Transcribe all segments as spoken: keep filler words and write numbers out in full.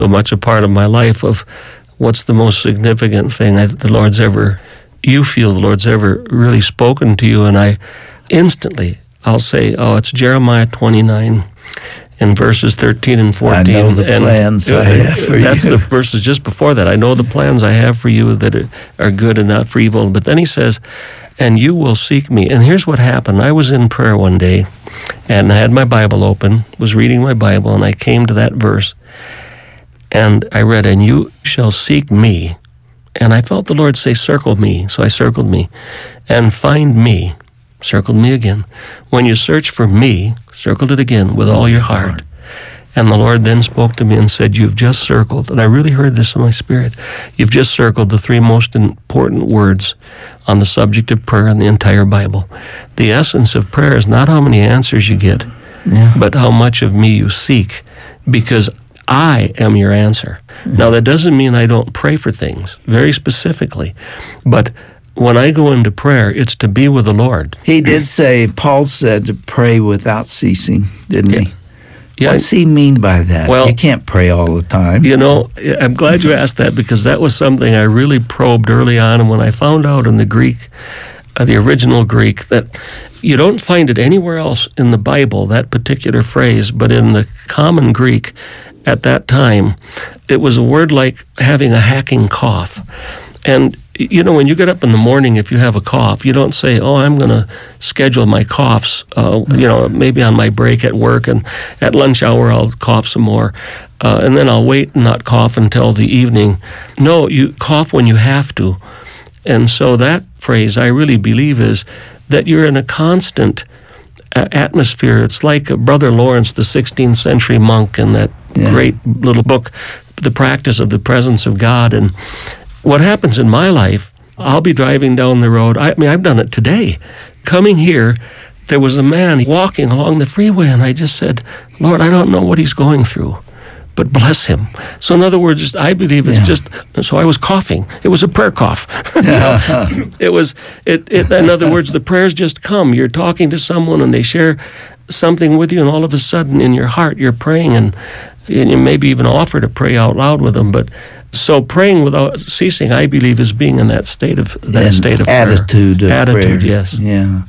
so much a part of my life of what's the most significant thing that the Lord's ever, you feel the Lord's ever really spoken to you. And I instantly, I'll say, oh, it's Jeremiah twenty-nine in verses thirteen and fourteen. I know the and plans I have for you. That's the verses just before that. I know the plans I have for you that are good and not for evil. But then he says, and you will seek me. And here's what happened. I was in prayer one day, and I had my Bible open, was reading my Bible, and I came to that verse. And I read, and you shall seek me. And I felt the Lord say, circle me. So I circled me. And find me. Circled me again. When you search for me, circled it again with all your heart. And the Lord then spoke to me and said, you've just circled, and I really heard this in my spirit, you've just circled the three most important words on the subject of prayer in the entire Bible. The essence of prayer is not how many answers you get, yeah. but how much of me you seek, because I am your answer. Mm-hmm. Now, that doesn't mean I don't pray for things, very specifically, but when I go into prayer, it's to be with the Lord. He did say, Paul said to pray without ceasing, didn't yeah. he? Yeah. What's he mean by that? Well, you can't pray all the time. You know, I'm glad you asked that, because that was something I really probed early on. And when I found out in the Greek, uh, the original Greek, that you don't find it anywhere else in the Bible, that particular phrase, but in the common Greek at that time, it was a word like having a hacking cough. And you know, when you get up in the morning, if you have a cough, you don't say, oh, I'm going to schedule my coughs, uh, you know, maybe on my break at work, and at lunch hour I'll cough some more, uh, and then I'll wait and not cough until the evening. No, you cough when you have to. And so that phrase, I really believe, is that you're in a constant uh, atmosphere. It's like uh, Brother Lawrence, the sixteenth century monk, in that yeah. great little book, The Practice of the Presence of God. And what happens in my life, I'll be driving down the road. I mean, I've done it today. Coming here, there was a man walking along the freeway, and I just said, Lord, I don't know what he's going through, but bless him. So in other words, I believe it's yeah. just, so I was coughing. It was a prayer cough. it was, it, it. In other words, the prayers just come. You're talking to someone, and they share something with you, and all of a sudden in your heart, you're praying, and, and you maybe even offer to pray out loud with them, but so praying without ceasing, I believe, is being in that state of that and state of attitude prayer. of attitude, prayer. yes. Yeah.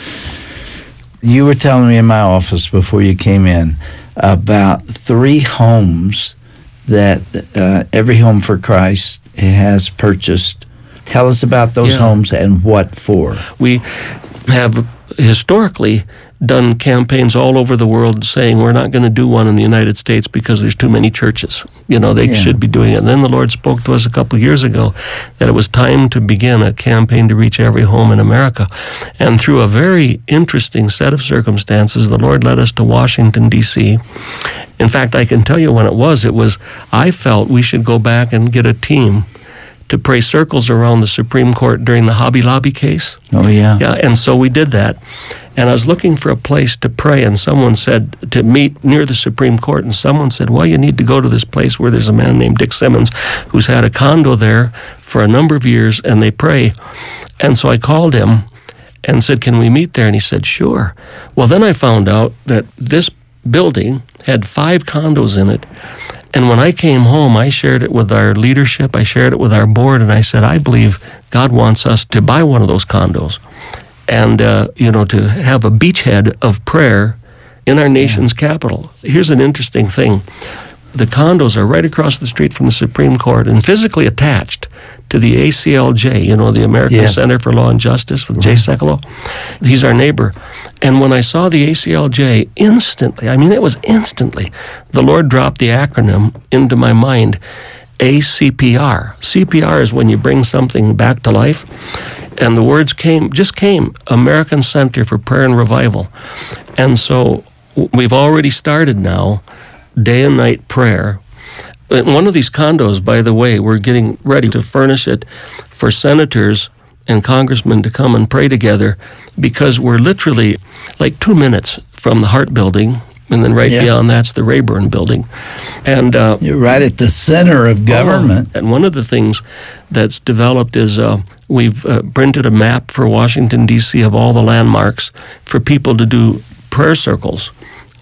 You were telling me in my office before you came in about three homes that uh, Every Home for Christ has purchased. Tell us about those yeah. homes and what for. We have historically done campaigns all over the world saying we're not going to do one in the United States because there's too many churches. You know, they yeah. should be doing it. And then the Lord spoke to us a couple of years ago that it was time to begin a campaign to reach every home in America. And through a very interesting set of circumstances, the Lord led us to Washington, D C In fact, I can tell you when it was. It was, I felt we should go back and get a team to pray circles around the Supreme Court during the Hobby Lobby case. Oh, yeah. Yeah, and so we did that. And I was looking for a place to pray, and someone said to meet near the Supreme Court, and someone said, well, you need to go to this place where there's a man named Dick Simmons who's had a condo there for a number of years, and they pray. And so I called him and said, can we meet there? And he said, sure. Well, then I found out that this building had five condos in it. And when I came home, I shared it with our leadership, I shared it with our board, and I said, I believe God wants us to buy one of those condos and, uh, you know, to have a beachhead of prayer in our nation's yeah. capital. Here's an interesting thing. The condos are right across the street from the Supreme Court and physically attached to the A C L J, you know, the American yes. Center for Law and Justice with mm-hmm. Jay Sekulow. He's our neighbor. And when I saw the A C L J, instantly, I mean, it was instantly, the Lord dropped the acronym into my mind, A C P R. C P R is when you bring something back to life. And the words came, just came, American Center for Prayer and Revival. And so we've already started now, day and night prayer. In one of these condos, by the way, we're getting ready to furnish it for senators and congressmen to come and pray together, because we're literally like two minutes from the Hart Building, and then right yeah. beyond that's the Rayburn Building. And uh, you're right at the center of government. Oh, and one of the things that's developed is uh, we've uh, printed a map for Washington, D C of all the landmarks for people to do prayer circles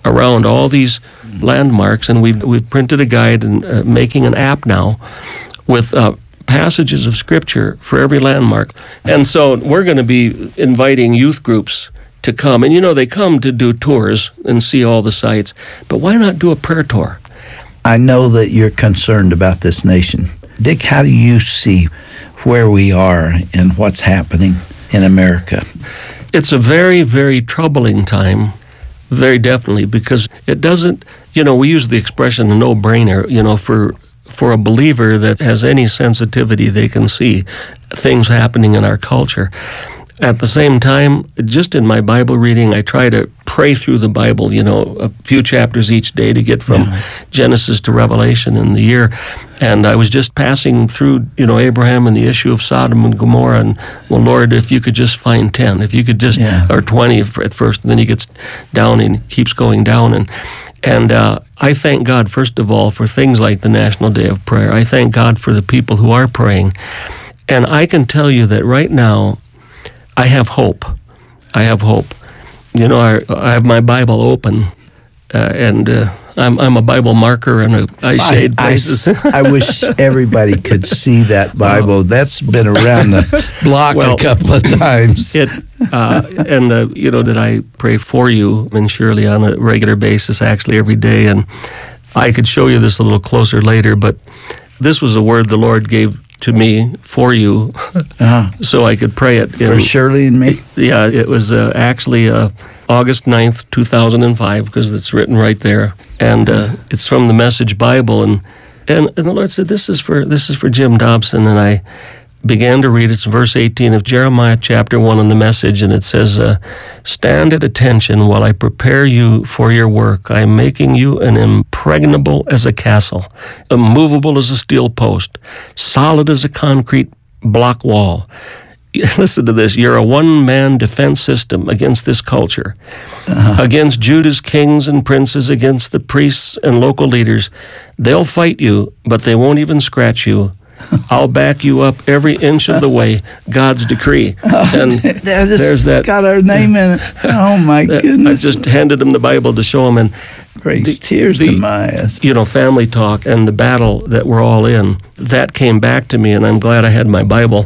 around all these landmarks, and we've, we've printed a guide and uh, making an app now with uh, passages of Scripture for every landmark. And so we're going to be inviting youth groups to come. And, you know, they come to do tours and see all the sites, but why not do a prayer tour? I know that you're concerned about this nation. Dick, how do you see where we are and what's happening in America? It's a very, very troubling time, very definitely, because it doesn't, you know, we use the expression a no-brainer, you know, for for a believer that has any sensitivity, they can see things happening in our culture. At the same time, just in my Bible reading, I try to pray through the Bible, you know, a few chapters each day to get from yeah. Genesis to Revelation in the year. And I was just passing through, you know, Abraham and the issue of Sodom and Gomorrah, and, well, Lord, if you could just find ten, if you could just, yeah. or twenty at first, and then he gets down and keeps going down. And And uh, I thank God, first of all, for things like the National Day of Prayer. I thank God for the people who are praying. And I can tell you that right now, I have hope. I have hope. You know, I, I have my Bible open, uh, and uh, I'm I'm a Bible marker and a eye shade I, places. I, I wish everybody could see that Bible. That's been around the block well, a couple of times. It uh, and uh, you know that I pray for you and Shirley on a regular basis, actually every day. And I could show you this a little closer later, but this was a word the Lord gave to me for you, uh-huh. so I could pray it. For in, Shirley and me? Yeah, it was uh, actually uh, August ninth, two thousand five, because it's written right there. And uh, it's from the Message Bible. And, and and the Lord said, this is for this is for Jim Dobson. And I began to read. It's verse eighteen of Jeremiah chapter one in the Message, and it says, uh, stand at attention while I prepare you for your work. I am making you an impregnable as a castle, immovable as a steel post, solid as a concrete block wall. Listen to this. You're a one-man defense system against this culture, uh-huh. against Judah's kings and princes, against the priests and local leaders. They'll fight you, but they won't even scratch you. I'll back you up every inch of the way. God's decree. And there's that. Got our name in it. Oh my goodness! I just handed him the Bible to show him, and brings the, tears the, to my eyes. You know, family talk and the battle that we're all in. That came back to me, and I'm glad I had my Bible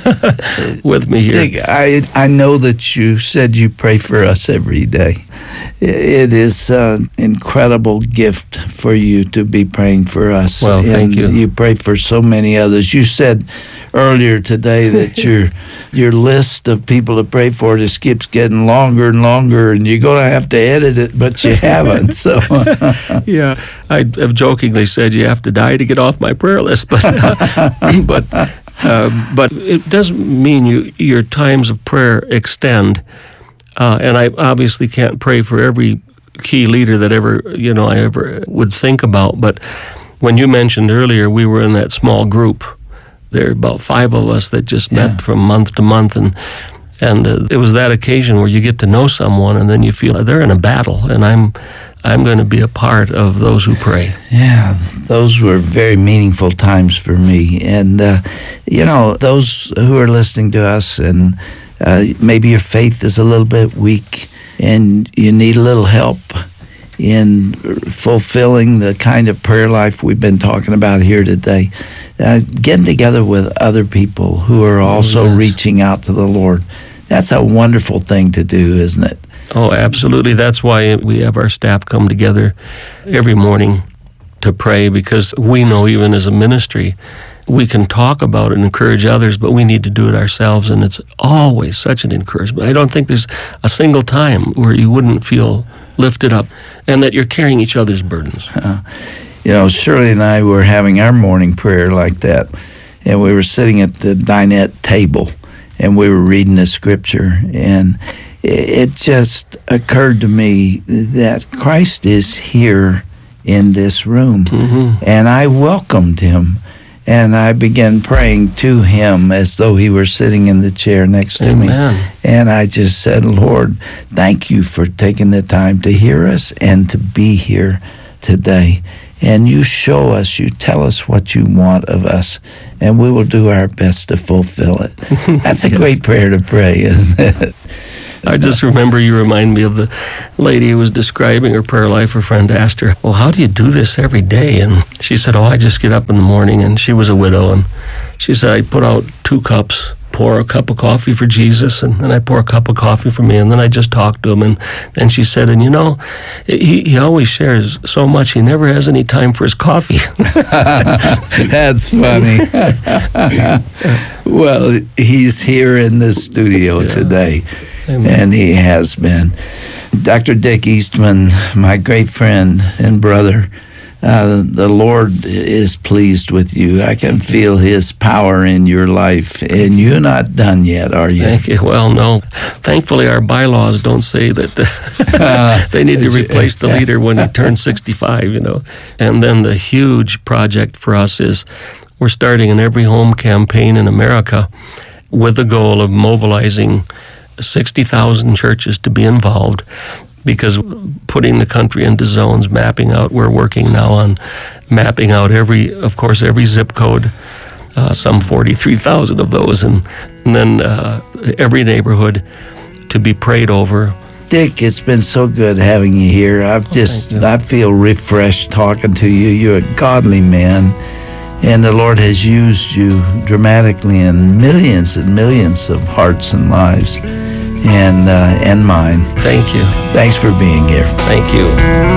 with me here. Dick, I I know that you said you pray for us every day. It is an incredible gift for you to be praying for us. Well, and thank you. You pray for so many others. You said earlier today that your your list of people to pray for just keeps getting longer and longer, and you're going to have to edit it, but you haven't. So, yeah, I have jokingly said you have to die to get off my prayer list, but but uh, but it doesn't mean you your times of prayer extend. Uh, and I obviously can't pray for every key leader that ever, you know, I ever would think about. But when you mentioned earlier, we were in that small group. There are about five of us that just yeah. met from month to month. And and uh, it was that occasion where you get to know someone, and then you feel like they're in a battle, and I'm I'm going to be a part of those who pray. Yeah, those were very meaningful times for me. And, uh, you know, those who are listening to us and Uh, maybe your faith is a little bit weak and you need a little help in fulfilling the kind of prayer life we've been talking about here today. Uh, getting together with other people who are also oh, yes. reaching out to the Lord. That's a wonderful thing to do, isn't it? Oh, absolutely. That's why we have our staff come together every morning to pray, because we know even as a ministry, we can talk about it and encourage others, but we need to do it ourselves, and it's always such an encouragement. I don't think there's a single time where you wouldn't feel lifted up and that you're carrying each other's burdens. Uh, you know, Shirley and I were having our morning prayer like that, and we were sitting at the dinette table, and we were reading the scripture, and it just occurred to me that Christ is here in this room, mm-hmm. and I welcomed him. And I began praying to him as though he were sitting in the chair next to Amen. me. And I just said, Lord, thank you for taking the time to hear us and to be here today. And you show us, you tell us what you want of us, and we will do our best to fulfill it. That's a yes. great prayer to pray, isn't it? I just remember you remind me of the lady who was describing her prayer life. Her friend asked her, well, how do you do this every day? And she said, oh, I just get up in the morning, and she was a widow, and she said, I put out two cups, pour a cup of coffee for Jesus, and then I pour a cup of coffee for me, and then I just talk to him. And then she said, and you know, he, he always shares so much, he never has any time for his coffee. That's funny. Well, he's here in the studio yeah. today, Amen. And he has been. Doctor Dick Eastman, my great friend and brother, Uh, the Lord is pleased with you. I can feel His power in your life, and you're not done yet, are you? Thank you. Well, no. Thankfully, our bylaws don't say that the they need to replace the leader when he turns sixty-five, you know. And then the huge project for us is we're starting an Every Home campaign in America with the goal of mobilizing sixty thousand churches to be involved, because putting the country into zones, mapping out, we're working now on mapping out every, of course, every zip code, uh, some forty-three thousand of those, and, and then uh, every neighborhood to be prayed over. Dick, it's been so good having you here. I've just, oh, I feel refreshed talking to you. You're a godly man, and the Lord has used you dramatically in millions and millions of hearts and lives. And uh, and mine. Thank you. Thanks for being here. Thank you.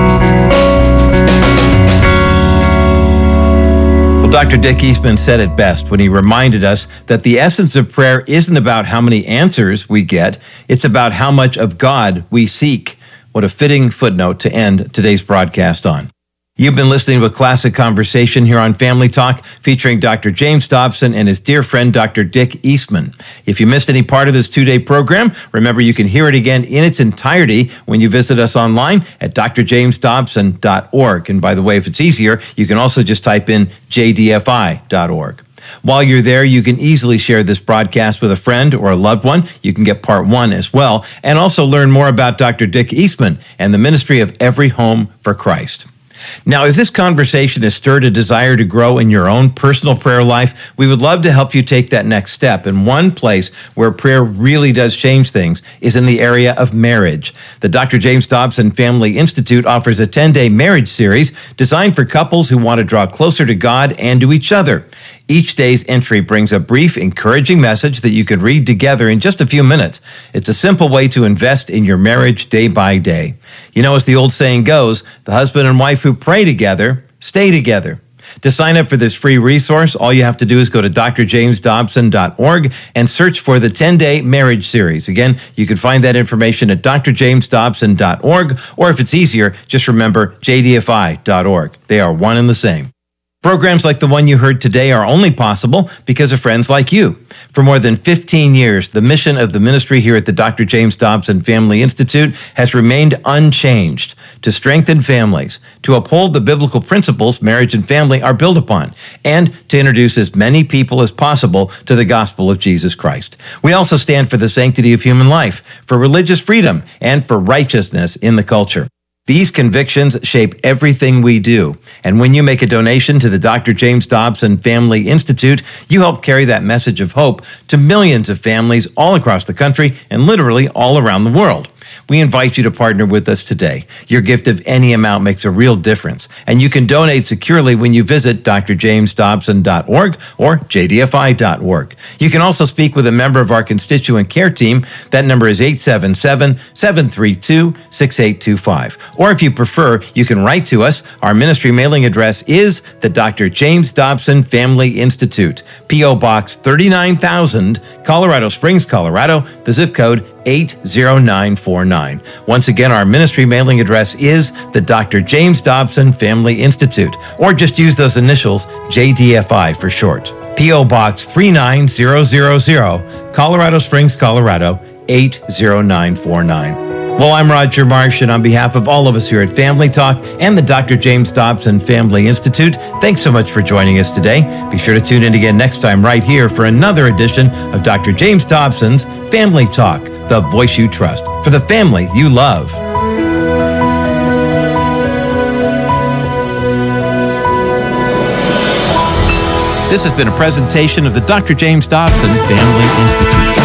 Well, Doctor Dick Eastman said it best when he reminded us that the essence of prayer isn't about how many answers we get, it's about how much of God we seek. What a fitting footnote to end today's broadcast on. You've been listening to a classic conversation here on Family Talk featuring Doctor James Dobson and his dear friend, Doctor Dick Eastman. If you missed any part of this two-day program, remember you can hear it again in its entirety when you visit us online at d r james dobson dot org. And by the way, if it's easier, you can also just type in j d f i dot org. While you're there, you can easily share this broadcast with a friend or a loved one. You can get part one as well, and also learn more about Doctor Dick Eastman and the ministry of Every Home for Christ. Now, if this conversation has stirred a desire to grow in your own personal prayer life, we would love to help you take that next step. And one place where prayer really does change things is in the area of marriage. The Doctor James Dobson Family Institute offers a ten-day marriage series designed for couples who want to draw closer to God and to each other. Each day's entry brings a brief, encouraging message that you can read together in just a few minutes. It's a simple way to invest in your marriage day by day. You know, as the old saying goes, the husband and wife who pray together, stay together. To sign up for this free resource, all you have to do is go to d r james dobson dot org and search for the ten-day marriage series. Again, you can find that information at d r james dobson dot org, or if it's easier, just remember j d f i dot org. They are one and the same. Programs like the one you heard today are only possible because of friends like you. For more than fifteen years, the mission of the ministry here at the Doctor James Dobson Family Institute has remained unchanged: to strengthen families, to uphold the biblical principles marriage and family are built upon, and to introduce as many people as possible to the gospel of Jesus Christ. We also stand for the sanctity of human life, for religious freedom, and for righteousness in the culture. These convictions shape everything we do. And when you make a donation to the Doctor James Dobson Family Institute, you help carry that message of hope to millions of families all across the country and literally all around the world. We invite you to partner with us today. Your gift of any amount makes a real difference, and you can donate securely when you visit d r james dobson dot org or j d f i dot org. You can also speak with a member of our constituent care team. That number is eight seven seven, seven three two, six eight two five. Or if you prefer, you can write to us. Our ministry mailing address is the Doctor James Dobson Family Institute, P O Box thirty-nine thousand, Colorado Springs, Colorado, the zip code eight zero nine four nine. Once again, our ministry mailing address is the Doctor James Dobson Family Institute, or just use those initials, J D F I for short. P O Box three nine zero zero zero, Colorado Springs, Colorado, eight zero nine four nine. Well, I'm Roger Marsh, and on behalf of all of us here at Family Talk and the Doctor James Dobson Family Institute, thanks so much for joining us today. Be sure to tune in again next time right here for another edition of Doctor James Dobson's Family Talk, the voice you trust, for the family you love. This has been a presentation of the Doctor James Dobson Family Institute.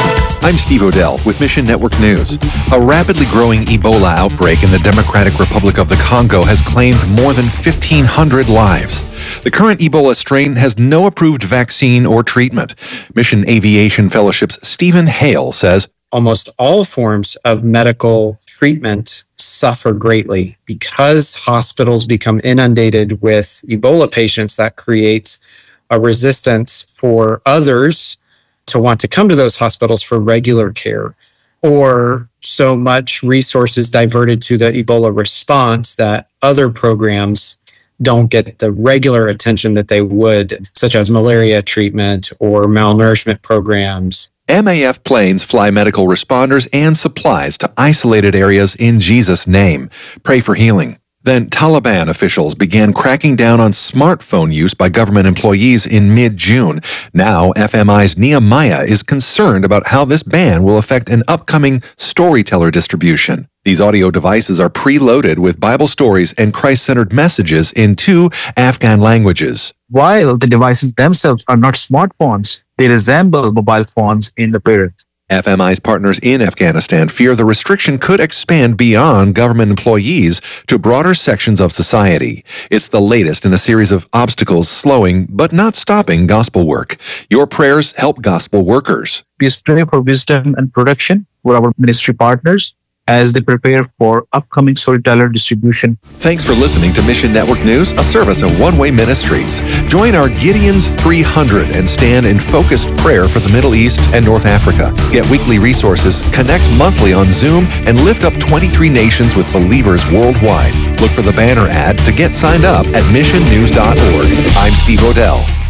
I'm Steve Odell with Mission Network News. A rapidly growing Ebola outbreak in the Democratic Republic of the Congo has claimed more than fifteen hundred lives. The current Ebola strain has no approved vaccine or treatment. Mission Aviation Fellowship's Stephen Hale says, almost all forms of medical treatment suffer greatly because hospitals become inundated with Ebola patients. That creates a resistance for others to want to come to those hospitals for regular care, or so much resources diverted to the Ebola response that other programs don't get the regular attention that they would, such as malaria treatment or malnourishment programs. M A F planes fly medical responders and supplies to isolated areas in Jesus' name. Pray for healing. Then Taliban officials began cracking down on smartphone use by government employees in mid-June. Now, F M I's Nehemiah is concerned about how this ban will affect an upcoming storyteller distribution. These audio devices are preloaded with Bible stories and Christ-centered messages in two Afghan languages. While the devices themselves are not smartphones, they resemble mobile phones in appearance. F M I's partners in Afghanistan fear the restriction could expand beyond government employees to broader sections of society. It's the latest in a series of obstacles slowing but not stopping gospel work. Your prayers help gospel workers. Please pray for wisdom and protection for our ministry partners as they prepare for upcoming storyteller distribution. Thanks for listening to Mission Network News, a service of One Way Ministries. Join our Gideon's three hundred and stand in focused prayer for the Middle East and North Africa. Get weekly resources, connect monthly on Zoom, and lift up twenty-three nations with believers worldwide. Look for the banner ad to get signed up at mission news dot org. I'm Steve Odell.